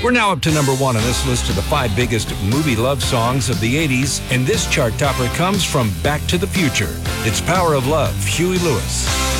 We're now up to number 1 on this list of the 5 biggest movie love songs of the 80s, and this chart topper comes from Back to the Future. It's Power of Love, Huey Lewis.